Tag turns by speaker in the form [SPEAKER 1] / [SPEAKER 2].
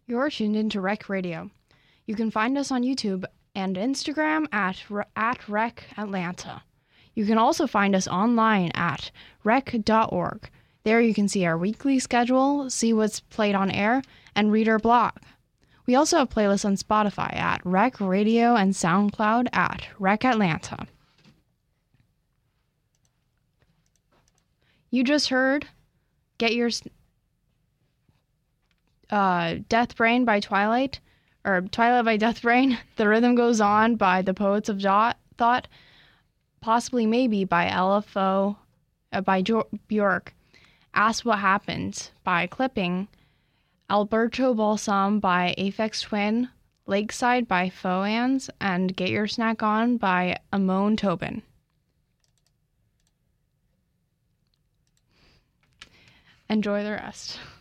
[SPEAKER 1] You're tuned into Rec Radio. You can find us on YouTube and Instagram at Rec Atlanta. You can also find us online at rec.org. There you can see our weekly schedule, see what's played on air, and read our blog. We also have playlists on Spotify at Rec Radio and SoundCloud at Rec Atlanta. You just heard Get Your Death Brain by Twilight, or Twilight by Death Brain. The Rhythm Goes On by the Poets of Thought, Possibly Maybe by LFO, by Bjork, Ask What Happens by Clipping, Alberto Balsam by Aphex Twin, Lakeside by Foans, and Get Your Snack On by Amon Tobin. Enjoy the rest.